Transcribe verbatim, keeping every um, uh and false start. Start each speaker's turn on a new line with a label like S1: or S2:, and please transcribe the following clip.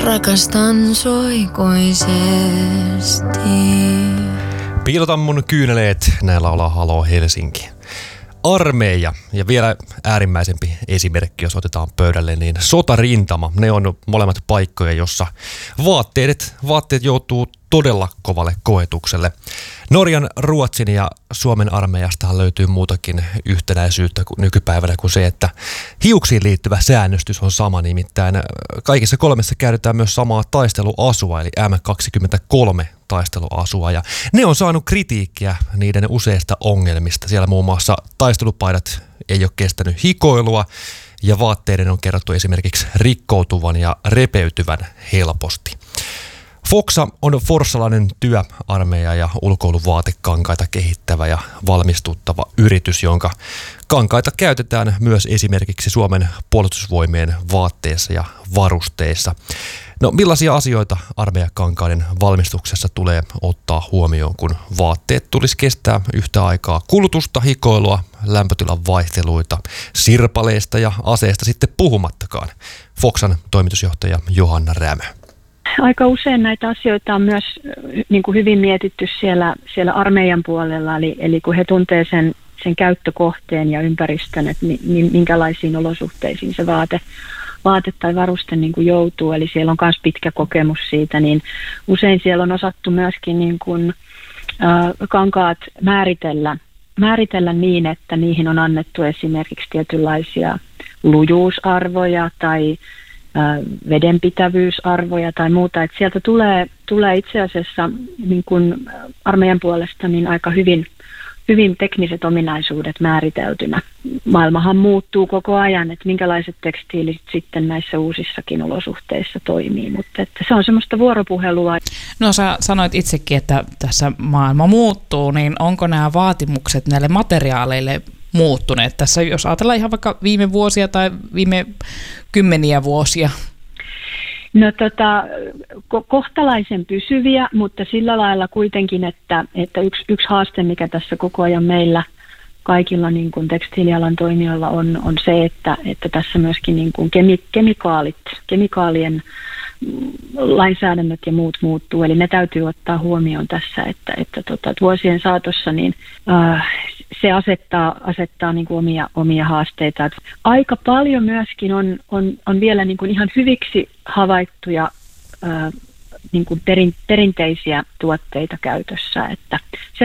S1: Rakastan sua ikuisesti.
S2: Piilotan mun kyyneleet, näillä ollaan Haloo Helsinki. Armeija ja vielä äärimmäisempi esimerkki, jos otetaan pöydälle, niin sotarintama. Ne on molemmat paikkoja, jossa vaatteet, vaatteet joutuu todella kovalle koetukselle. Norjan, Ruotsin ja Suomen armeijastahan löytyy muutakin yhtenäisyyttä nykypäivänä kuin se, että hiuksiin liittyvä säännöstys on sama, nimittäin kaikissa kolmessa käytetään myös samaa taisteluasua, eli M kaksikymmentäkolme taisteluasua, ja ne on saanut kritiikkiä niiden useista ongelmista. Siellä muun muassa taistelupaidat ei ole kestänyt hikoilua, ja vaatteiden on kerrottu esimerkiksi rikkoutuvan ja repeytyvän helposti. Foxa on forssalainen työarmeija ja ulkoiluvaatekankaita kehittävä ja valmistuttava yritys, jonka kankaita käytetään myös esimerkiksi Suomen puolustusvoimien vaatteissa ja varusteissa. No, millaisia asioita armeijakankaiden valmistuksessa tulee ottaa huomioon, kun vaatteet tulisi kestää yhtä aikaa kulutusta, hikoilua, lämpötilan vaihteluita, sirpaleista ja aseista sitten puhumattakaan? Foxan toimitusjohtaja Johanna Rämö.
S3: Aika usein näitä asioita on myös niin kuin hyvin mietitty siellä, siellä armeijan puolella, eli, eli kun he tuntee sen, sen käyttökohteen ja ympäristön, että niin, minkälaisiin olosuhteisiin se vaate, vaate tai varuste niin kuin joutuu, eli siellä on myös pitkä kokemus siitä, niin usein siellä on osattu myöskin niin kuin, äh, kankaat määritellä, määritellä niin, että niihin on annettu esimerkiksi tietynlaisia lujuusarvoja tai vedenpitävyysarvoja tai muuta, että sieltä tulee, tulee itse asiassa niin kuin armeijan puolesta niin aika hyvin, hyvin tekniset ominaisuudet määriteltynä. Maailmahan muuttuu koko ajan, että minkälaiset tekstiilit sitten näissä uusissakin olosuhteissa toimii, mutta että se on semmoista vuoropuhelua.
S4: No, sä sanoit itsekin, että tässä maailma muuttuu, niin onko nämä vaatimukset näille materiaaleille muuttuneet tässä, jos ajatellaan ihan vaikka viime vuosia tai viime kymmeniä vuosia?
S3: No tota, ko- kohtalaisen pysyviä, mutta sillä lailla kuitenkin, että, että yksi, yksi haaste, mikä tässä koko ajan meillä kaikilla niin kuin tekstiilialan toimijoilla on, on se, että, että tässä myöskin niin kuin kemi- kemikaalit, kemikaalien lainsäädännöt ja muut muuttuu, eli ne täytyy ottaa huomioon tässä, että, että tota, vuosien saatossa niin, äh, se asettaa, asettaa niin kuin omia, omia haasteita. Aika paljon myöskin on, on, on vielä niin kuin ihan hyviksi havaittuja äh, niin kuin perin, perinteisiä tuotteita käytössä, että se